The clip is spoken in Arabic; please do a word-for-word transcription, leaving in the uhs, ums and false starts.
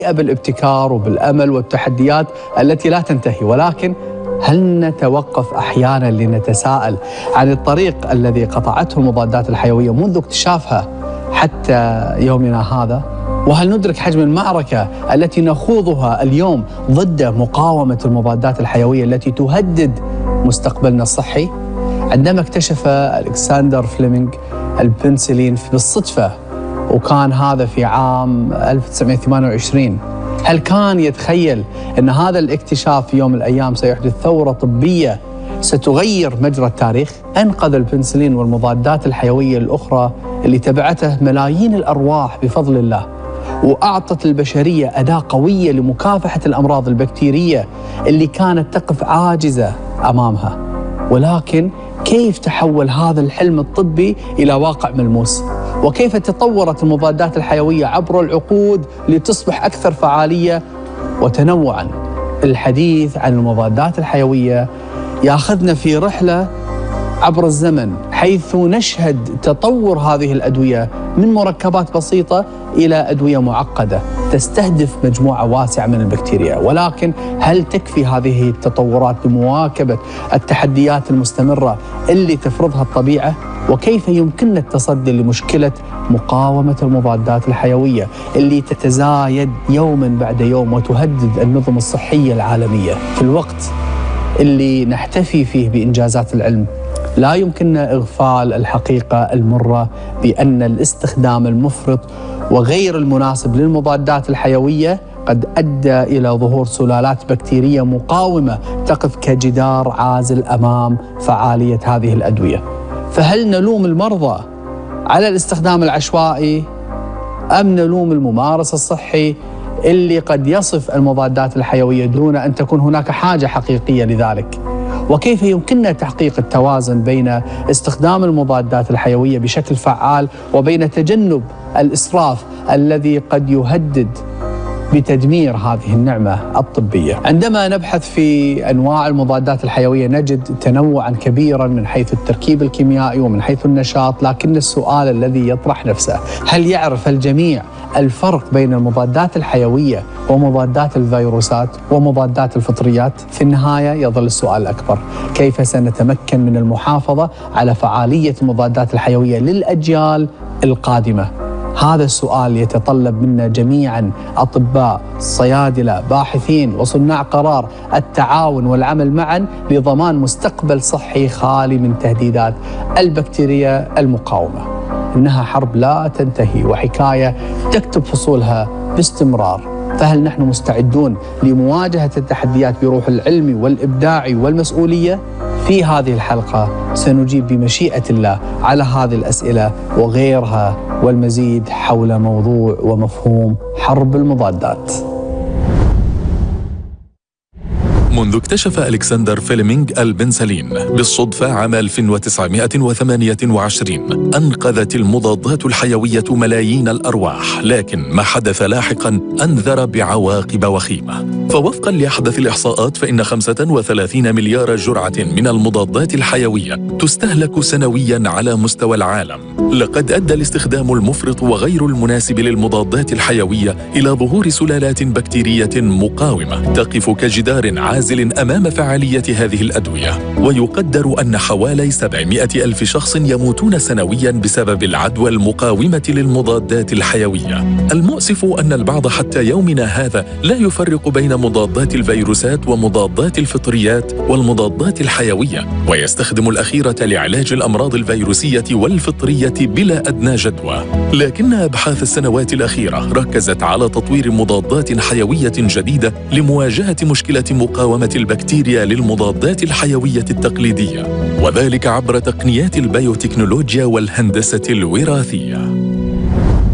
بالابتكار وبالأمل والتحديات التي لا تنتهي، ولكن هل نتوقف أحيانا لنتساءل عن الطريق الذي قطعته المضادات الحيوية منذ اكتشافها حتى يومنا هذا؟ وهل ندرك حجم المعركة التي نخوضها اليوم ضد مقاومة المضادات الحيوية التي تهدد مستقبلنا الصحي؟ عندما اكتشف ألكسندر فليمنغ البنسلين بالصدفة، وكان هذا في عام ألف وتسعمئة وثمانية وعشرين، هل كان يتخيل أن هذا الاكتشاف في يوم من الأيام سيحدث ثورة طبية ستغير مجرى التاريخ؟ أنقذ البنسلين والمضادات الحيوية الأخرى اللي تبعته ملايين الأرواح بفضل الله، وأعطت البشرية أداة قوية لمكافحة الأمراض البكتيرية اللي كانت تقف عاجزة أمامها. ولكن كيف تحول هذا الحلم الطبي إلى واقع ملموس؟ وكيف تطورت المضادات الحيوية عبر العقود لتصبح أكثر فعالية وتنوعاً؟ الحديث عن المضادات الحيوية يأخذنا في رحلة عبر الزمن، حيث نشهد تطور هذه الأدوية من مركبات بسيطة إلى أدوية معقدة تستهدف مجموعة واسعة من البكتيريا. ولكن هل تكفي هذه التطورات لمواكبة التحديات المستمرة اللي تفرضها الطبيعة؟ وكيف يمكننا التصدي لمشكلة مقاومة المضادات الحيوية اللي تتزايد يوما بعد يوم وتهدد النظم الصحية العالمية؟ في الوقت اللي نحتفي فيه بإنجازات العلم، لا يمكننا إغفال الحقيقة المرة بأن الاستخدام المفرط وغير المناسب للمضادات الحيوية قد أدى إلى ظهور سلالات بكتيرية مقاومة تقف كجدار عازل أمام فعالية هذه الأدوية. فهل نلوم المرضى على الاستخدام العشوائي، أم نلوم الممارس الصحي اللي قد يصف المضادات الحيوية دون أن تكون هناك حاجة حقيقية لذلك؟ وكيف يمكننا تحقيق التوازن بين استخدام المضادات الحيوية بشكل فعال وبين تجنب الإسراف الذي قد يهدد بتدمير هذه النعمة الطبية؟ عندما نبحث في أنواع المضادات الحيوية نجد تنوعا كبيرا من حيث التركيب الكيميائي ومن حيث النشاط، لكن السؤال الذي يطرح نفسه، هل يعرف الجميع الفرق بين المضادات الحيوية ومضادات الفيروسات ومضادات الفطريات؟ في النهاية يظل السؤال الأكبر: كيف سنتمكن من المحافظة على فعالية المضادات الحيوية للأجيال القادمة؟ هذا السؤال يتطلب منا جميعاً، أطباء، صيادلة، باحثين وصناع قرار، التعاون والعمل معاً لضمان مستقبل صحي خالي من تهديدات البكتيريا المقاومة. إنها حرب لا تنتهي وحكاية تكتب فصولها باستمرار. فهل نحن مستعدون لمواجهة التحديات بروح العلم والإبداع والمسؤولية؟ في هذه الحلقة سنجيب بمشيئة الله على هذه الأسئلة وغيرها والمزيد حول موضوع ومفهوم حرب المضادات. منذ اكتشف ألكسندر فليمنغ البنسلين بالصدفة عام ألف وتسعمئة وثمانية وعشرين، أنقذت المضادات الحيوية ملايين الأرواح، لكن ما حدث لاحقاً أنذر بعواقب وخيمة. فوفقاً لأحدث الإحصاءات فإن خمسة وثلاثين مليار جرعة من المضادات الحيوية تستهلك سنوياً على مستوى العالم. لقد أدى الاستخدام المفرط وغير المناسب للمضادات الحيوية إلى ظهور سلالات بكتيرية مقاومة تقف كجدار عازل أمام فعالية هذه الأدوية. ويقدر أن حوالي سبعمئة ألف شخص يموتون سنوياً بسبب العدوى المقاومة للمضادات الحيوية. المؤسف أن البعض حتى يومنا هذا لا يفرق بين مضادات الفيروسات ومضادات الفطريات والمضادات الحيوية، ويستخدم الأخيرة لعلاج الأمراض الفيروسية والفطرية بلا أدنى جدوى. لكن أبحاث السنوات الأخيرة ركزت على تطوير مضادات حيوية جديدة لمواجهة مشكلة مقاومة البكتيريا للمضادات الحيوية التقليدية، وذلك عبر تقنيات البيوتكنولوجيا والهندسة الوراثية.